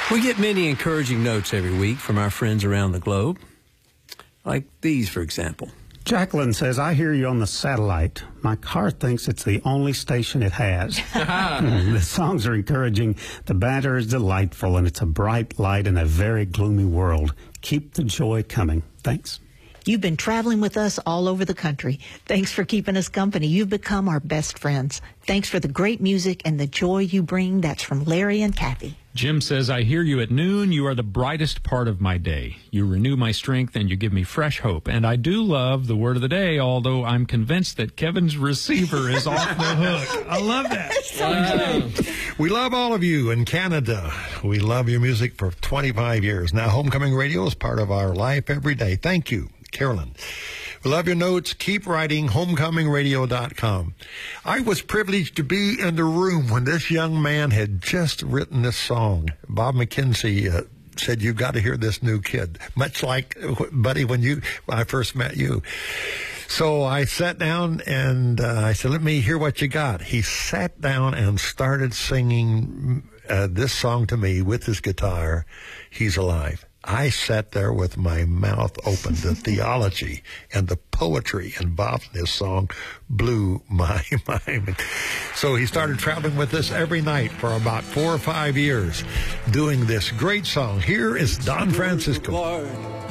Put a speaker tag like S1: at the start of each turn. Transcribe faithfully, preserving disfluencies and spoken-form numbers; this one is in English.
S1: We get many encouraging notes every week from our friends around the globe, like these, for example.
S2: Jacqueline says, I hear you on the satellite. My car thinks it's the only station it has. The songs are encouraging. The banter is delightful, and it's a bright light in a very gloomy world. Keep the joy coming. Thanks.
S3: You've been traveling with us all over the country. Thanks for keeping us company. You've become our best friends. Thanks for the great music and the joy you bring. That's from Larry and Kathy.
S4: Jim says, I hear you at noon. You are the brightest part of my day. You renew my strength and you give me fresh hope. And I do love the word of the day, although I'm convinced that Kevin's receiver is off the hook. I love that.
S5: Wow. We love all of you in Canada. We love your music for twenty-five years. Now, Homecoming Radio is part of our life every day. Thank you, Carolyn. We love your notes. Keep writing, homecoming radio dot com. I was privileged to be in the room when this young man had just written this song. Bob McKenzie uh, said, you've got to hear this new kid, much like, Buddy, when you when I first met you. So I sat down and uh, I said, let me hear what you got. He sat down and started singing uh, this song to me with his guitar, He's Alive. I sat there with my mouth open. The theology and the poetry involved in this song blew my mind. So he started traveling with us every night for about four or five years, doing this great song. Here is Don Francisco.